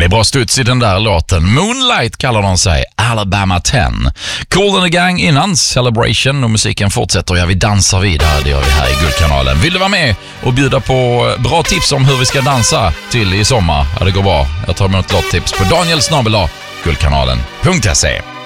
bra studs i den där låten. Moonlight kallar de sig, Alabama 10. Cool and the Gang innan Celebration, och musiken fortsätter. Ja, vi dansar vidare, det gör vi här i Guldkanalen. Vill du vara med och bjuda på bra tips om hur vi ska dansa till i sommar? Ja, det går bra. Jag tar emot låttips på Daniel @guldkanalen.se.